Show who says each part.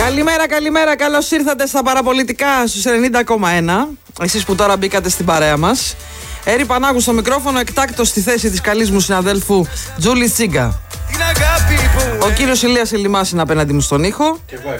Speaker 1: Καλημέρα, καλημέρα. Καλώς ήρθατε στα παραπολιτικά στους 90,1. Εσείς που τώρα μπήκατε στην παρέα μας. Έρη Πανάγου στο μικρόφωνο, εκτάκτος στη θέση της καλής μου συναδέλφου Τζούλη Τσίγκα. Ο κύριος Ηλίας Ελιμάς είναι απέναντι μου στον ήχο.